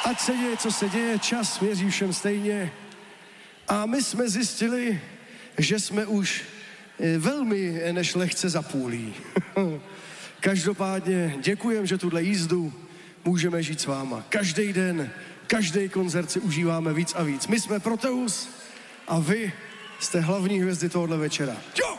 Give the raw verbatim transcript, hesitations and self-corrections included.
ať se děje, co se děje, čas věří všem stejně. A my jsme zjistili, že jsme už velmi než lehce za půlí. Každopádně děkujem, že tuhle jízdu můžeme žít s váma. Každý den, každý koncert si užíváme víc a víc. My jsme Proteus a vy jste hlavní hvězdy tohohle večera. Jo!